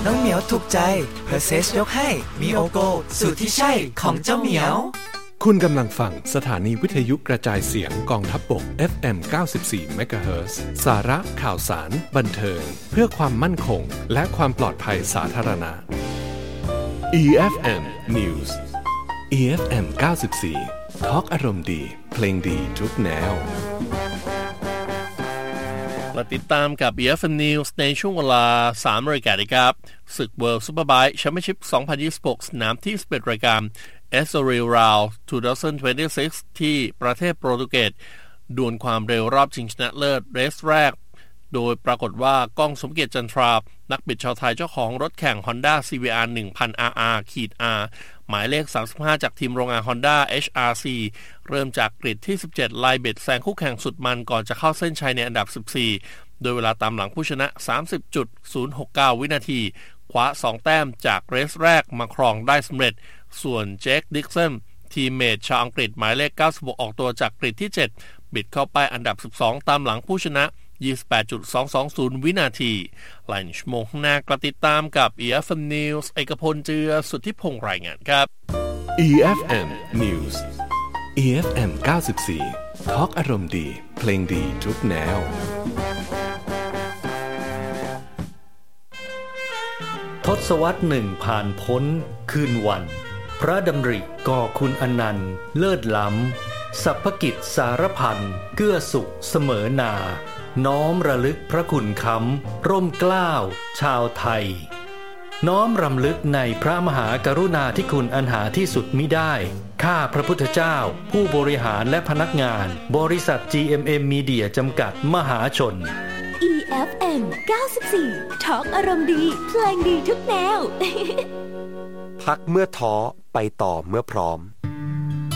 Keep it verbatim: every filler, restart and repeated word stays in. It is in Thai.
น้องเหมียวถูกใจเพอร์เซสยกให้มีโอโกสูตรที่ใช่ของเจ้าเหมียวคุณกำลังฟังสถานีวิทยุกระจายเสียงกองทัพบก เอฟ เอ็ม เก้าสิบสี่ เมกะเฮิรตซ์ สาระข่าวสารบันเทิงเพื่อความมั่นคงและความปลอดภัยสาธารณะ อี เอฟ เอ็ม News อี เอฟ เอ็ม เก้าสิบสี่ ทอล์กอารมณ์ดีเพลงดีทุกแนวมาติดตามกับ อี เอฟ เอ็ม News ในช่วงเวลา สามนาฬิกา นครับศึก World Superbike Championship สองพันยี่สิบหก สนามที่สิบเอ็ดรายการ Estoril Round สองพันยี่สิบหก ที่ประเทศโปรตุเกสดวลความเร็วรอบชิงชนะเลิศเรสแรกโดยปรากฏว่าก้องสมเกียรติจันทรานักบิดชาวไทยเจ้าของรถแข่ง Honda ซี วี อาร์ หนึ่งพัน อาร์ อาร์ R หมายเลขสามสิบห้าจากทีมโรงงาน Honda เอช อาร์ ซี เริ่มจากกริดที่สิบเจ็ดไล่เบ็ดแซงคู่แข่งสุดมันก่อนจะเข้าเส้นชัยในอันดับสิบสี่โดยเวลาตามหลังผู้ชนะ สามสิบจุดศูนย์หกเก้า วินาทีคว้าสองแต้มจากเรสแรกมาครองได้สำเร็จส่วนเจคดิกสันทีมเมทชาวอังกฤษหมายเลขเก้าสิบหกออกตัวจากกริดที่เจ็ดบิดเข้าไปอันดับสิบสองตามหลังผู้ชนะยี่สิบแปดจุดสองสองศูนย์ วินาทีหลายชั่วโมงข้างหน้ากระติดตามกับ อี เอฟ เอ็ม News เอกพลเจือสุทธิพงษ์รายงานครับอี เอฟ เอ็ม News อี เอฟ เอ็ม เก้าสิบสี่ ทอล์กอารมณ์ดีเพลงดีทุกแนวทศวรรษหนึ่งผ่านพ้นคืนวันพระดำริก่อคุณอนันต์เลิศล้ำสัพพกิจสารพันเกื้อสุขเสมอนาน้อมระลึกพระคุณค้ำร่มเกล้าชาวไทยน้อมรำลึกในพระมหากรุณาธิคุณอันหาที่สุดมิได้ข้าพระพุทธเจ้าผู้บริหารและพนักงานบริษัท จี เอ็ม เอ็ม Media จำกัดมหาชนอี เอฟ เอ็ม เก้าสิบสี่ ทอล์กอารมณ์ดีเพลงดีทุกแนวพักเมื่อท้อไปต่อเมื่อพร้อม